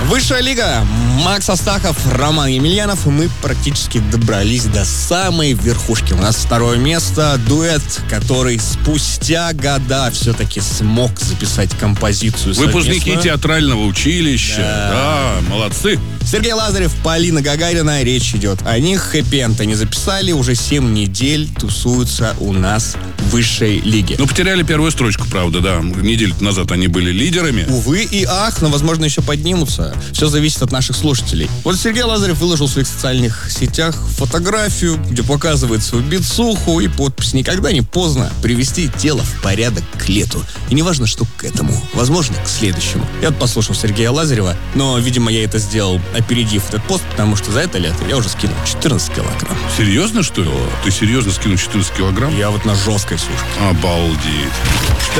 Высшая лига. Макс Астахов, Роман Емельянов. И мы практически добрались до самой верхушки. У нас второе место. Дуэт, который спустя года все-таки смог записать композицию Выпускники совместно. театрального училища. Да, молодцы. Сергей Лазарев, Полина Гагарина. Речь идет о них. Хэппи-энд они записали. Уже 7 недель тусуются у нас в высшей лиге. Ну, потеряли первую строчку, правда, да. Неделю назад они были лидерами. Увы и ах, но, возможно, еще поднимутся. Все зависит от наших слушателей. Вот Сергей Лазарев выложил в своих социальных сетях фотографию, где показывает свою бицуху и подпись: «Никогда не поздно привести тело в порядок к лету». И неважно, что к этому. Возможно, к следующему. Я вот послушал Сергея Лазарева, но, видимо, я это сделал, опередив этот пост, потому что за это лето я уже скинул 14 килограмм. Серьезно, что ли? Ты серьезно скинул 14 килограмм? Я вот на жесткой сушке. Обалдеть.